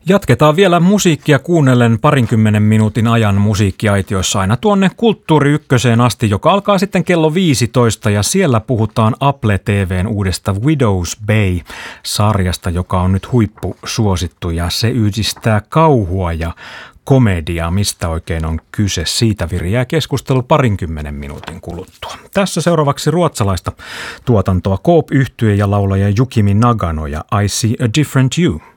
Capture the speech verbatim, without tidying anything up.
Jatketaan vielä musiikkia kuunnellen parinkymmenen minuutin ajan musiikkiaitioissa aina tuonne Kulttuuri Ykköseen asti, joka alkaa sitten kello viisitoista ja siellä puhutaan Apple T V:n uudesta Widow's Bay-sarjasta, joka on nyt huippusuosittu ja se yhdistää kauhua ja komediaa. Mistä oikein on kyse? Siitä viriää keskustelu parinkymmenen minuutin kuluttua. Tässä seuraavaksi ruotsalaista tuotantoa Coop-yhtye ja laulaja Yukimi Nagano ja I See a Different You.